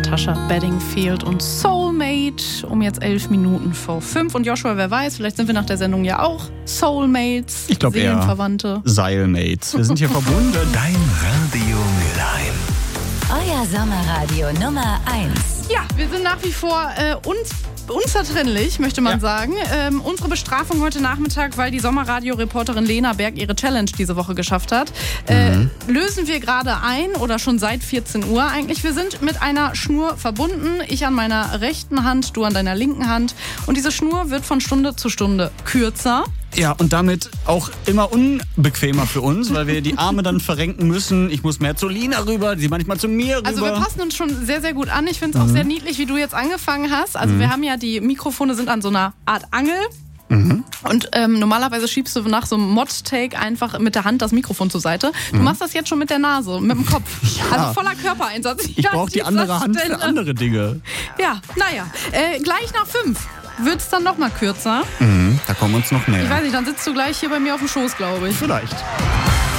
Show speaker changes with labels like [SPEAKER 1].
[SPEAKER 1] Natasha Bedingfield und Soulmate um jetzt 11 Minuten vor 5. Und Joshua, wer weiß, vielleicht sind wir nach der Sendung ja auch Soulmates,
[SPEAKER 2] ich glaube
[SPEAKER 1] Seelenverwandte.
[SPEAKER 2] Seilmates. Wir sind hier verbunden.
[SPEAKER 3] Dein Radio Mülheim.
[SPEAKER 4] Euer Sommerradio Nummer 1.
[SPEAKER 1] Ja, wir sind nach wie vor unzertrennlich, möchte man sagen. Unsere Bestrafung heute Nachmittag, weil die Sommerradio-Reporterin Lena Berg ihre Challenge diese Woche geschafft hat, lösen wir gerade ein oder schon seit 14 Uhr eigentlich. Wir sind mit einer Schnur verbunden. Ich an meiner rechten Hand, du an deiner linken Hand. Und diese Schnur wird von Stunde zu Stunde kürzer.
[SPEAKER 2] Ja, und damit auch immer unbequemer für uns, weil wir die Arme dann verrenken müssen. Ich muss mehr zu Lina rüber, sie manchmal zu mir rüber.
[SPEAKER 1] Also wir passen uns schon sehr, sehr gut an. Ich finde es auch sehr niedlich, wie du jetzt angefangen hast. Also wir haben ja, die Mikrofone sind an so einer Art Angel. Und normalerweise schiebst du nach so einem Mod-Take einfach mit der Hand das Mikrofon zur Seite. Du machst das jetzt schon mit der Nase, mit dem Kopf. Ja. Also voller Körpereinsatz.
[SPEAKER 2] Ich brauche die andere Hand für andere Dinge.
[SPEAKER 1] Ja, naja. Gleich nach 5 wird es dann noch mal kürzer.
[SPEAKER 2] Da kommen wir uns noch näher.
[SPEAKER 1] Ich weiß nicht, dann sitzt du gleich hier bei mir auf dem Schoß, glaube ich.
[SPEAKER 2] Vielleicht.